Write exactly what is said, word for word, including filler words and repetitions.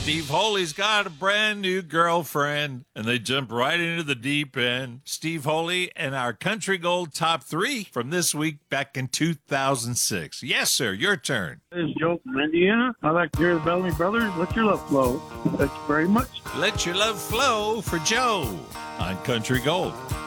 Steve Holy's got a brand new girlfriend, and they jump right into the deep end. Steve Holy and our Country Gold top three from this week back in two thousand six. Yes, sir, your turn. This is Joe from Indiana. I'd like to hear the Bellamy Brothers. Let Your Love Flow. Thank you very much. Let Your Love Flow for Joe on Country Gold.